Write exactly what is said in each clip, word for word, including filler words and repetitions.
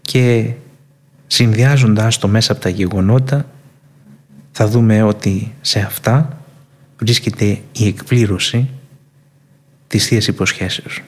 και συνδυάζοντας το μέσα από τα γεγονότα θα δούμε ότι σε αυτά βρίσκεται η εκπλήρωση της Θείας Υποσχέσεως.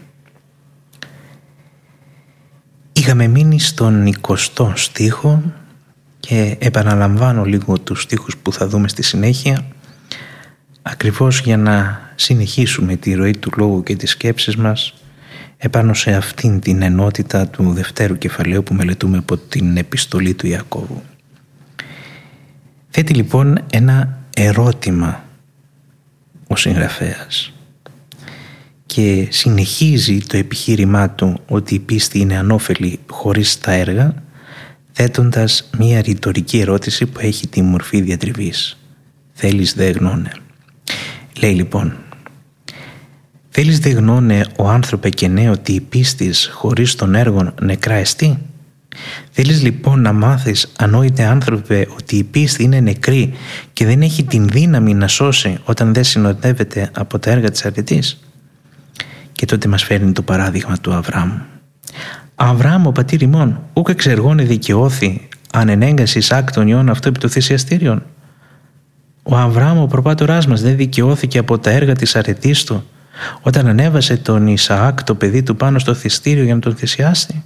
Είχαμε μείνει στον εικοστό στίχο και επαναλαμβάνω λίγο τους στίχους που θα δούμε στη συνέχεια, ακριβώς για να συνεχίσουμε τη ροή του λόγου και της σκέψης μας επάνω σε αυτήν την ενότητα του δευτέρου κεφαλαίου που μελετούμε από την επιστολή του Ιακώβου. Θέτει λοιπόν ένα ερώτημα ο συγγραφέας και συνεχίζει το επιχείρημά του ότι η πίστη είναι ανώφελη χωρίς τα έργα, θέτοντας μία ρητορική ερώτηση που έχει τη μορφή διατριβής. Θέλεις δε γνώνε. Λέει λοιπόν, θέλεις δε γνώνε ο άνθρωπε και ναι ότι η πίστης χωρίς των έργων νεκρά εστί. Θέλεις λοιπόν να μάθεις ανόητε άνθρωπε ότι η πίστη είναι νεκρή και δεν έχει την δύναμη να σώσει όταν δεν συνοδεύεται από τα έργα της αρετής. Και τότε μας φέρνει το παράδειγμα του Αβραάμ. Αβραάμ ο πατήρ ημών ούκ εξεργώνε δικαιώθη αν ενέγκασε Ισαάκ τον ιόν αυτό επί το θυσιαστήριον. Ο Αβραάμ ο προπάτοράς μας δεν δικαιώθηκε από τα έργα της αρετής του όταν ανέβασε τον Ισαάκ το παιδί του πάνω στο θυστήριο για να τον θυσιάσει.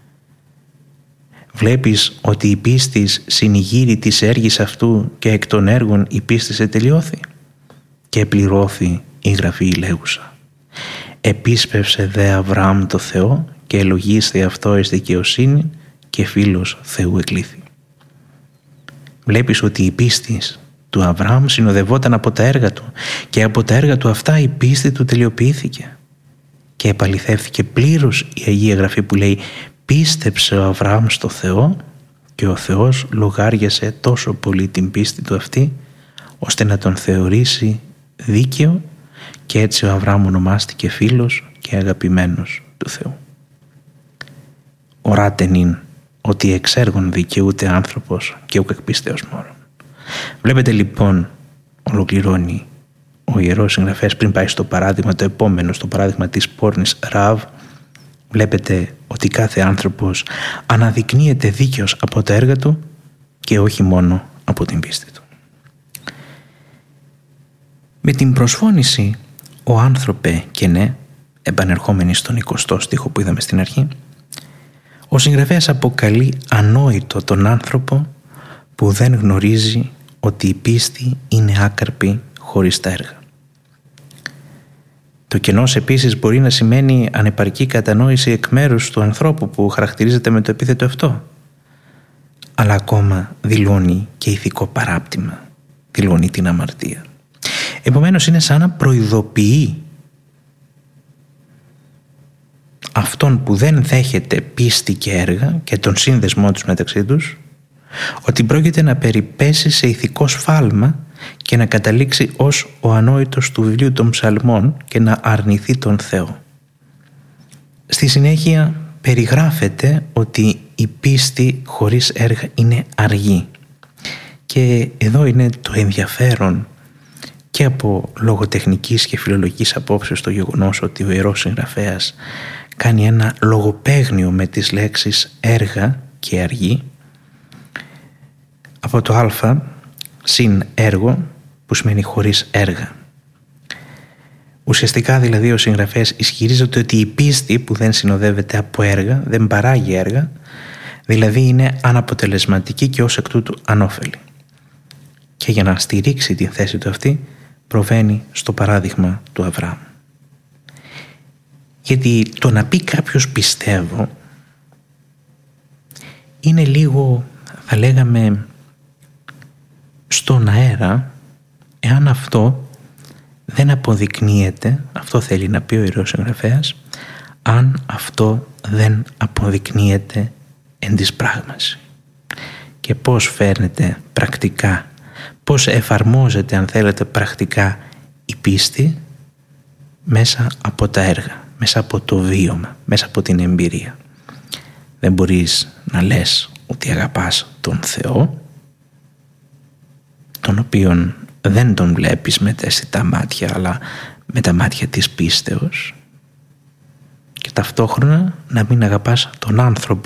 Βλέπεις ότι η πίστης συνηγύρει της έργης αυτού και εκ των έργων η πίστης ετελειώθη και επληρώθη η γραφή λέγουσα. Επίσπευσε δε Αβραάμ το Θεό και ελογίσθη αυτό εις δικαιοσύνη και φίλος Θεού εκλήθη. Βλέπεις ότι η πίστη του Αβραάμ συνοδευόταν από τα έργα του και από τα έργα του αυτά η πίστη του τελειοποιήθηκε και επαληθεύθηκε πλήρως η Αγία Γραφή που λέει πίστεψε ο Αβραάμ στο Θεό και ο Θεός λογάριασε τόσο πολύ την πίστη του αυτή ώστε να τον θεωρήσει δίκαιο και έτσι ο Αβραάμ ονομάστηκε φίλος και αγαπημένος του Θεού. Οράτε νυν ότι εξ έργων δικαιούται άνθρωπος και ουκ εκ πίστεως μόνον. Βλέπετε λοιπόν, ολοκληρώνει ο Ιερός Συγγραφέας πριν πάει στο παράδειγμα το επόμενο, στο παράδειγμα της πόρνης Ραβ, βλέπετε ότι κάθε άνθρωπος αναδεικνύεται δίκαιος από τα έργα του και όχι μόνο από την πίστη του. Με την προσφώνηση «Ο άνθρωπε και ναι», επανερχόμενοι στον εικοστό στίχο που είδαμε στην αρχή, ο συγγραφέας αποκαλεί ανόητο τον άνθρωπο που δεν γνωρίζει ότι η πίστη είναι άκαρπη χωρίς τα έργα. Το κενός επίσης μπορεί να σημαίνει ανεπαρκή κατανόηση εκ μέρους του ανθρώπου που χαρακτηρίζεται με το επίθετο αυτό, αλλά ακόμα δηλώνει και ηθικό παράπτυμα, δηλώνει την αμαρτία. Επομένως είναι σαν να προειδοποιεί αυτόν που δεν δέχεται πίστη και έργα και τον σύνδεσμό τους μεταξύ τους, ότι πρόκειται να περιπέσει σε ηθικό σφάλμα και να καταλήξει ως ο ανόητος του βιβλίου των Ψαλμών και να αρνηθεί τον Θεό. Στη συνέχεια περιγράφεται ότι η πίστη χωρίς έργα είναι αργή. Και εδώ είναι το ενδιαφέρον και από λογοτεχνικής και φιλολογικής απόψεως το γεγονός ότι ο Ιερός Συγγραφέας κάνει ένα λογοπαίγνιο με τις λέξεις έργα και αργή, από το α συν έργο που σημαίνει χωρίς έργα. Ουσιαστικά δηλαδή ο συγγραφέας ισχυρίζεται ότι η πίστη που δεν συνοδεύεται από έργα, δεν παράγει έργα, δηλαδή είναι αναποτελεσματική και ως εκ τούτου ανώφελη. Και για να στηρίξει την θέση του αυτή προβαίνει στο παράδειγμα του Αβραάμ. Γιατί το να πει κάποιος πιστεύω είναι λίγο, θα λέγαμε, στον αέρα, εάν αυτό δεν αποδεικνύεται, αυτό θέλει να πει ο Ιερός Συγγραφέας, αν αυτό δεν αποδεικνύεται εν της πράγμαση. Και πώς φέρνεται πρακτικά, πώς εφαρμόζεται αν θέλετε πρακτικά η πίστη μέσα από τα έργα, μέσα από το βίωμα, μέσα από την εμπειρία. Δεν μπορείς να λες ότι αγαπάς τον Θεό, τον οποίον δεν τον βλέπεις με τα αισθητά μάτια, αλλά με τα μάτια της πίστεως, και ταυτόχρονα να μην αγαπάς τον άνθρωπο